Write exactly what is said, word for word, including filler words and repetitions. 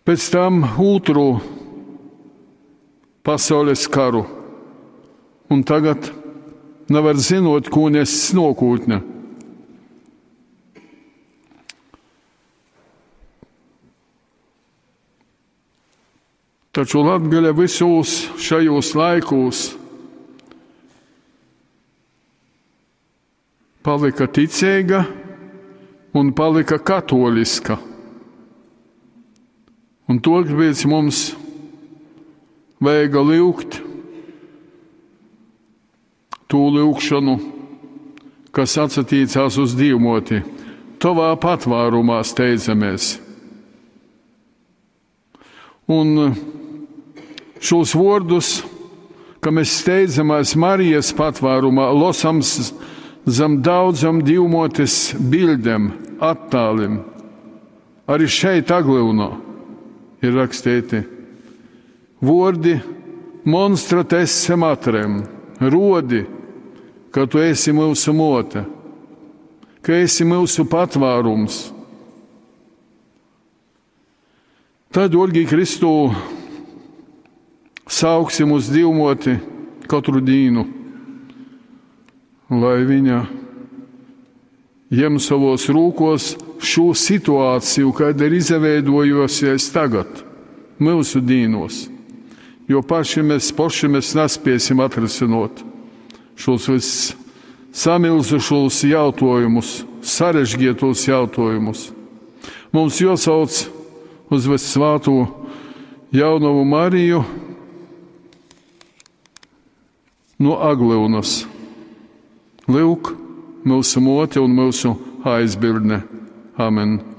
Pēc tam otru pasaules karu, un tagad nevar zinot, ko nes nākotne. Taču Latgale visos šajos laikos palika ticīga un palika katoliska. Un to, kāpēc mums vajag lūgt tū lūgšanu, kas atsatīcās uz Dīvmoti. Tavā patvārumā steidzamies. Un šos vārdus, ka mēs steidzamies Marijas patvārumā, losam zem daudzam Dīvmotes bildēm, attālim. Arī šeit Aglivnā ir rakstīti vārdi monstra tesse matrem, rodi, ka tu esi mūsu mote, ka esi mūsu patvārums. Tad, Dārgie Kristū, sauksim uz Dīvmoti katru dienu, lai viņa ņem savos rūkos šo situāciju, kāda ir izveidojusies tagad, mūsu dīnos, jo paši mēs, paši mēs nespēsim atrisināt šos vissamilzušos jautājumus, sarežģītos jautājumus. Mums jāsauc uz Vissvēto Jaunavu Mariju no Aglivnas. Lūk, mūsu mote un mūsu aizbildne. Amen.